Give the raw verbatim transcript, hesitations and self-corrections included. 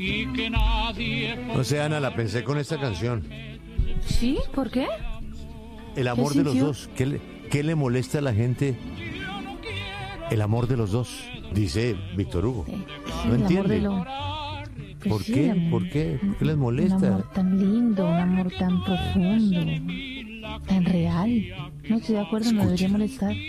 No sé, Ana, la pensé con esta canción. ¿Sí? ¿Por qué? El amor ¿Qué de los sintió? dos. ¿Qué le, qué le molesta a la gente? El amor de los dos, dice Víctor Hugo. Sí, No el amor entiende. de lo- pues ¿Por sí, qué? el amor- ¿Por qué? ¿Por qué les Un molesta? amor tan lindo, un amor tan profundo, tan real. No estoy de acuerdo, no Escuche. debería molestar.